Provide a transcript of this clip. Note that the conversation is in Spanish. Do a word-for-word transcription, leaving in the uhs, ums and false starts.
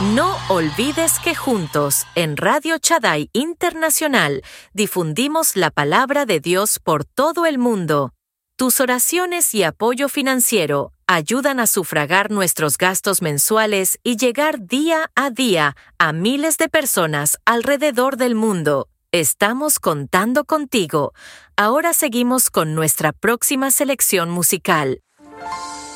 No olvides que juntos, en Radio Shaddai Internacional, difundimos la palabra de Dios por todo el mundo. Tus oraciones y apoyo financiero ayudan a sufragar nuestros gastos mensuales y llegar día a día a miles de personas alrededor del mundo. Estamos contando contigo. Ahora seguimos con nuestra próxima selección musical.